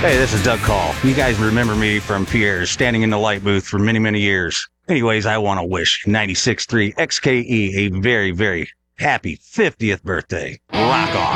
Hey, this is Doug Call. You guys remember me from Pierre's standing in the light booth for many, many years. Anyways, I want to wish 96.3 XKE a very, very happy 50th birthday. Rock on.